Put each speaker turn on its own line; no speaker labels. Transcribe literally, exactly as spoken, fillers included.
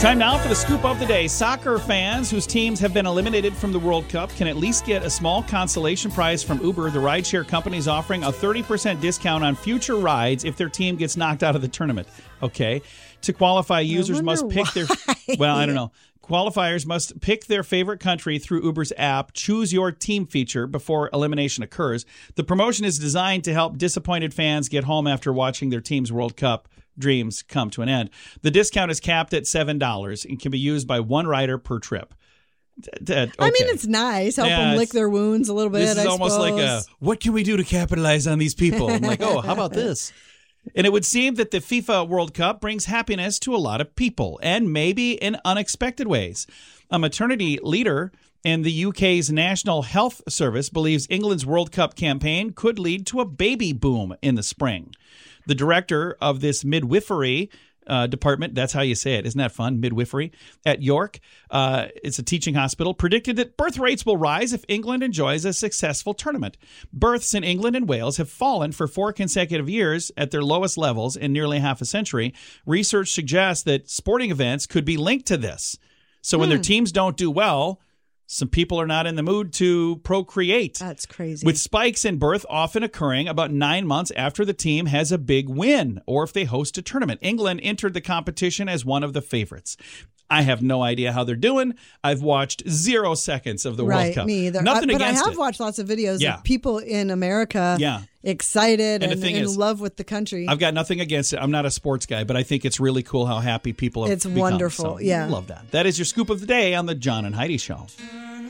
Time now for the scoop of the day. Soccer fans whose teams have been eliminated from the World Cup can at least get a small consolation prize from Uber. The rideshare company is offering a thirty percent discount on future rides if their team gets knocked out of the tournament. Okay. To qualify, users must pick
why.
their... Well, I don't know. Qualifiers must pick their favorite country through Uber's app, choose your team feature before elimination occurs. The promotion is designed to help disappointed fans get home after watching their team's World Cup dreams come to an end. The discount is capped at seven dollars and can be used by one rider per trip. Okay.
I mean, it's nice. Help
Yeah,
them lick their wounds a little bit,
This is
I
almost
suppose.
like a, what can we do to capitalize on these people? I'm like, oh, how about this? And it would seem that the FIFA World Cup brings happiness to a lot of people, and maybe in unexpected ways. A maternity leader in the U K's National Health Service believes England's World Cup campaign could lead to a baby boom in the spring. The director of this midwifery uh, department, that's how you say it, isn't that fun? Midwifery at York, uh, it's a teaching hospital, predicted that birth rates will rise if England enjoys a successful tournament. Births in England and Wales have fallen for four consecutive years at their lowest levels in nearly half a century. Research suggests that sporting events could be linked to this. So when
Hmm.
their teams don't do well, some people are not in the mood to procreate.
That's crazy.
With spikes in birth often occurring about nine months after the team has a big win or if they host a tournament. England entered the competition as one of the favorites. I have no idea how they're doing. I've watched zero seconds of the
right,
World Cup.
me either.
Nothing
I, but
against
I have
it.
watched lots of videos
Yeah.
of people in America
Yeah.
excited
And
and,
the thing
in
is,
love with the country.
I've got nothing against it. I'm not a sports guy, but I think it's really cool how happy people have
It's
become.
wonderful,
So,
yeah.
I love that. That is your scoop of the day on the John and Heidi Show.